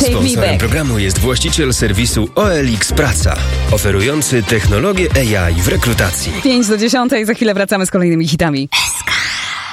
Sponsorem programu jest właściciel serwisu OLX Praca, oferujący technologię AI w rekrutacji. 5 do 10, za chwilę wracamy z kolejnymi hitami.